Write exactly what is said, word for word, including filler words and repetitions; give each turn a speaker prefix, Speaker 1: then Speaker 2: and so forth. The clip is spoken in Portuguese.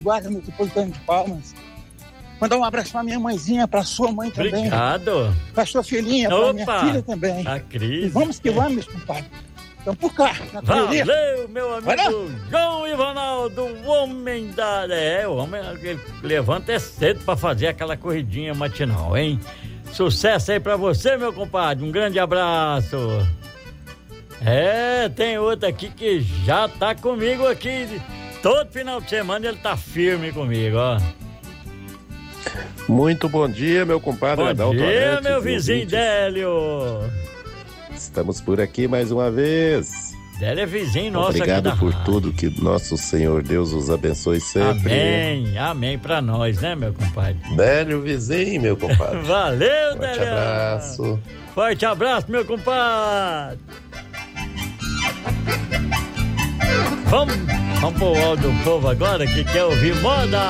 Speaker 1: Guarda Metropolitano de Palmas. Mandar um abraço pra minha mãezinha, pra sua mãe também.
Speaker 2: Obrigado.
Speaker 1: Pra sua filhinha,
Speaker 2: Opa,
Speaker 1: pra minha filha também.
Speaker 2: A Cris.
Speaker 1: E vamos que vamos, compadre. Então por cá, na correria.
Speaker 2: Valeu, meu amigo João Ivanaldo, o homem da... É, o homem ele levanta é cedo pra fazer aquela corridinha matinal, hein? Sucesso aí pra você, meu compadre. Um grande abraço. É, tem outro aqui que já tá comigo aqui. Todo final de semana ele tá firme comigo, ó.
Speaker 3: Muito bom dia, meu compadre
Speaker 2: Bom
Speaker 3: Adalto
Speaker 2: dia,
Speaker 3: Arete,
Speaker 2: meu vizinho Délio.
Speaker 3: Estamos por aqui mais uma vez.
Speaker 2: Délio é vizinho nosso.
Speaker 3: Obrigado
Speaker 2: aqui da
Speaker 3: por
Speaker 2: rádio.
Speaker 3: tudo, que nosso Senhor Deus os abençoe sempre.
Speaker 2: Amém, amém pra nós, né, meu compadre?
Speaker 3: Délio vizinho, meu compadre.
Speaker 2: Valeu,
Speaker 3: Forte
Speaker 2: Délio.
Speaker 3: abraço.
Speaker 2: Forte abraço, meu compadre. Vamos, vamos pro áudio do povo agora que quer ouvir moda.